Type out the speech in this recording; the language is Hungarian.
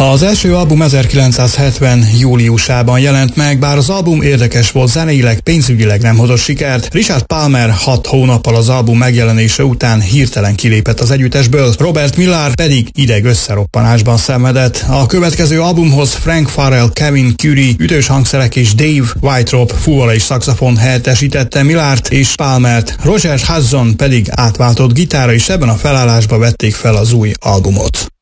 Az első album 1970. júliusában jelent meg, bár az album érdekes volt zeneileg, pénzügyileg nem hozott sikert. Richard Palmer 6 hónappal az album megjelenése után hirtelen kilépett az együttesből, Robert Millar pedig ideg összeroppanásban szenvedett. A következő albumhoz Frank Farrell, Kevin Curry, ütős hangszerek és Dave Whiterop fuvola és szaxofon helyettesítette Millart és Palmert, Roger Hudson pedig átváltott gitárra, és ebben a felállásba vették fel az új albumot.